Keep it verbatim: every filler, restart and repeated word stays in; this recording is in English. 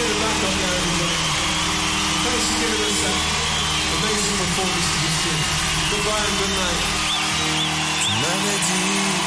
in the back up there, everybody. Thanks for giving us that amazing performance to this tune. Goodbye and good night. Tu m'avais dit